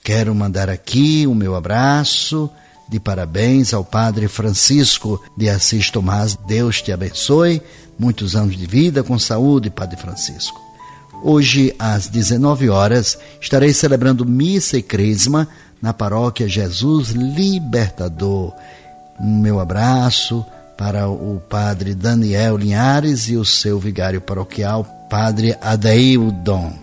Quero mandar aqui o meu abraço de parabéns ao Padre Francisco de Assis Tomás. Deus te abençoe, muitos anos de vida com saúde, Padre Francisco. Hoje, às 19 horas, estarei celebrando missa e crisma na paróquia Jesus Libertador. Meu abraço para o Padre Daniel Linhares e o seu vigário paroquial, Padre Adeildon.